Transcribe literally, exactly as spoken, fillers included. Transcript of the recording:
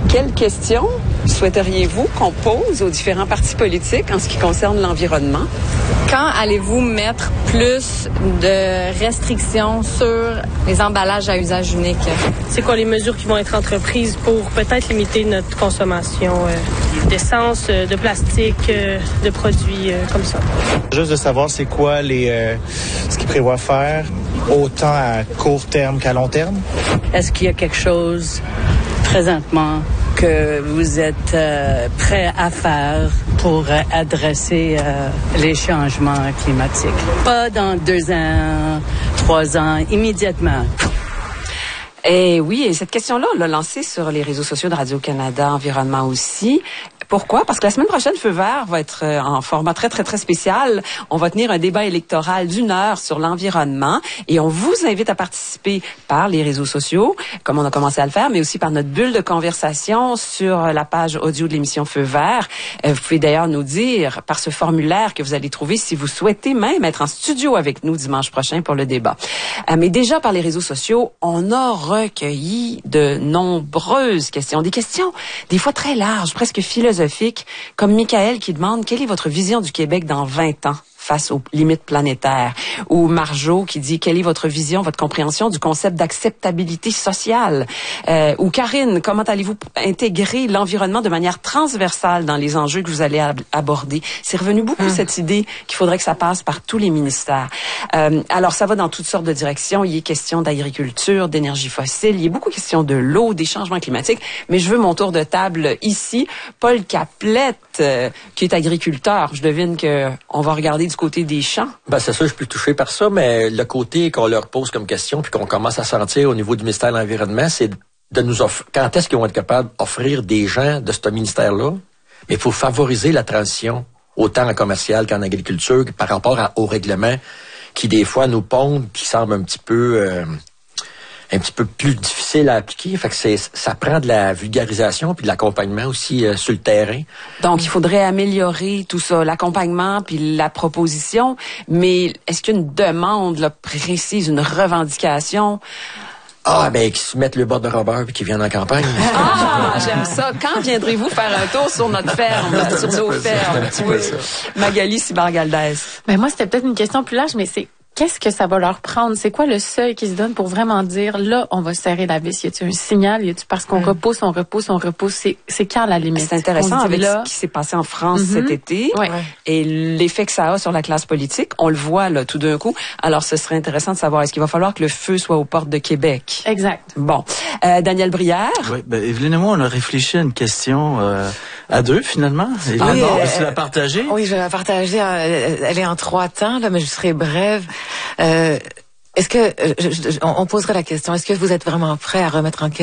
Quelles questions souhaiteriez-vous qu'on pose aux différents partis politiques en ce qui concerne l'environnement? Quand allez-vous mettre plus de restrictions sur les emballages à usage unique? C'est quoi les mesures qui vont être entreprises pour peut-être limiter notre consommation euh, d'essence, euh, de plastique, euh, de produits euh, comme ça? Juste de savoir c'est quoi les euh, ce qu'ils prévoient faire, autant à court terme qu'à long terme. Est-ce qu'il y a quelque chose présentement que vous êtes euh, prêt à faire pour euh, adresser euh, les changements climatiques? Pas dans deux ans, trois ans, immédiatement. Et oui, et cette question-là, on l'a lancée sur les réseaux sociaux de Radio-Canada Environnement aussi. Pourquoi? Parce que la semaine prochaine, Feu vert va être en format très, très, très spécial. On va tenir un débat électoral d'une heure sur l'environnement et on vous invite à participer par les réseaux sociaux, comme on a commencé à le faire, mais aussi par notre bulle de conversation sur la page audio de l'émission Feu vert. Vous pouvez d'ailleurs nous dire par ce formulaire que vous allez trouver si vous souhaitez même être en studio avec nous dimanche prochain pour le débat. Mais déjà par les réseaux sociaux, on a recueilli de nombreuses questions, des questions des fois très larges, presque philosophiques, comme Michael qui demande quelle est votre vision du Québec dans vingt ans face aux limites planétaires, ou Marjo qui dit quelle est votre vision, votre compréhension du concept d'acceptabilité sociale, euh, ou Karine, comment allez-vous intégrer l'environnement de manière transversale dans les enjeux que vous allez ab- aborder. C'est revenu beaucoup hum. cette idée qu'il faudrait que ça passe par tous les ministères. Euh, alors ça va dans toutes sortes de directions. Il y a question d'agriculture, d'énergie fossile, il y a beaucoup de questions de l'eau, des changements climatiques, mais je veux mon tour de table ici. Paul Caplette, euh, qui est agriculteur, je devine que on va regarder du côté des champs. Ben, c'est sûr, je suis plus touché par ça, mais le côté qu'on leur pose comme question puis qu'on commence à sentir au niveau du ministère de l'Environnement, c'est de nous offrir, quand est-ce qu'ils vont être capables d'offrir des gens de ce ministère-là? Mais il faut favoriser la transition, autant en commercial qu'en agriculture, par rapport à, aux règlements qui, des fois, nous pondent, qui semblent un petit peu, euh, un petit peu plus difficile à appliquer. Fait que c'est, ça prend de la vulgarisation puis de l'accompagnement aussi euh, sur le terrain. Donc, il faudrait améliorer tout ça, l'accompagnement puis la proposition. Mais est-ce qu'il y a une demande là, précise, une revendication? Ah, ben, qui se mettent le bord de Robert puis qui viennent en campagne. Ah, j'aime ça. Quand viendrez-vous faire un tour sur notre ferme, sur nos fermes? Oui. Magali Cybar-Galdès. Ben, moi, c'était peut-être une question plus large, mais c'est qu'est-ce que ça va leur prendre? C'est quoi le seuil qui se donne pour vraiment dire, là, on va serrer la vis? Y a-t-il un signal? Y a-t-il parce qu'on mmh. repousse, on repousse, on repousse? C'est, c'est quand la limite? C'est intéressant avec là... ce qui s'est passé en France mmh. cet été ouais. et l'effet que ça a sur la classe politique. On le voit, là, tout d'un coup. Alors, ce serait intéressant de savoir, est-ce qu'il va falloir que le feu soit aux portes de Québec? Exact. Bon. Euh, Daniel Brière? Oui, ben, Evelyne et moi, on a réfléchi à une question euh, à deux, finalement. Evelyne, oui, euh, tu la partager? Oui, je vais la partager. Elle est en trois temps, là, mais je serai brève. Euh, est-ce que, je, je, on poserait la question, est-ce que vous êtes vraiment prêt à remettre en question